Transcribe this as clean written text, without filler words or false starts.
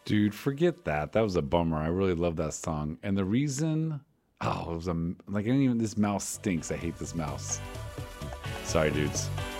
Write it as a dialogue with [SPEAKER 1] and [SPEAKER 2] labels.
[SPEAKER 1] Dude, forget that. That was a bummer. I really love that song. And the reason, it was like, I didn't even, this mouse stinks. I hate this mouse. Sorry, dudes.